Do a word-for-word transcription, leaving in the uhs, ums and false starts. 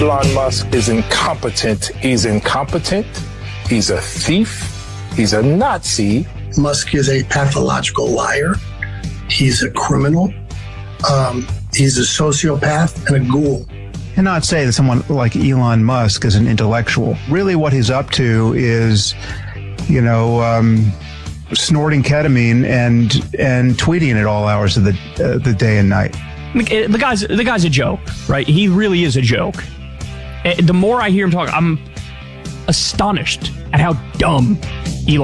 Elon Musk is incompetent. He's incompetent. He's a thief. He's a Nazi. Musk is a pathological liar. He's a criminal. Um, he's a sociopath and a ghoul. And not say that someone like Elon Musk is an intellectual. Really what he's up to is, you know, um, snorting ketamine and and tweeting at all hours of the uh, the day and night. The guy's the guy's a joke, right? He really is a joke. The more I hear him talk, I'm astonished at how dumb